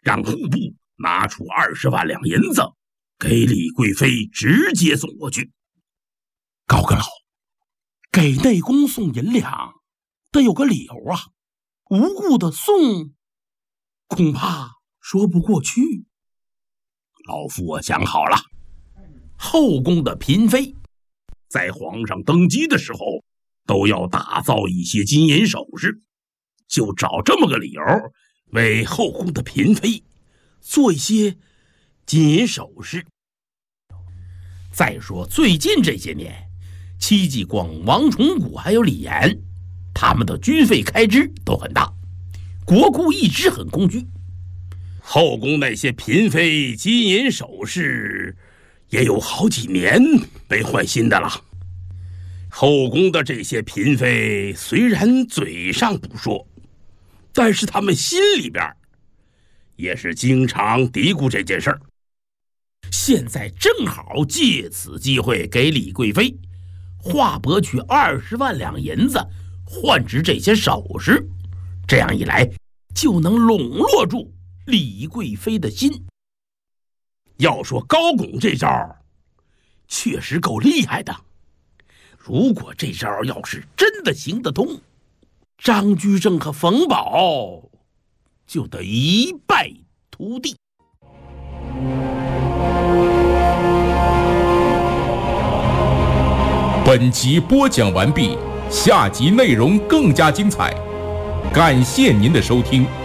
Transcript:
让户部拿出20万两银子，给李贵妃直接送过去。 高阁老，给内宫送银两得有个理由啊，无故的送，恐怕说不过去。 老夫我想好了，后宫的嫔妃在皇上登基的时候都要打造一些金银首饰，就找这么个理由为后宫的嫔妃做一些金银首饰。再说最近这些年，戚继光、王崇古还有李严，他们的军费开支都很大，国库一直很空虚。后宫那些嫔妃金银首饰也有好几年没换新的了。后宫的这些嫔妃虽然嘴上不说，但是他们心里边也是经常嘀咕这件事儿。现在正好借此机会给李贵妃划拨去20万两银子，换值这些首饰，这样一来就能笼络住李贵妃的心。要说高拱这招确实够厉害的，如果这招要是真的行得通，张居正和冯保就得一败涂地。 本集播讲完毕，下集内容更加精彩，感谢您的收听。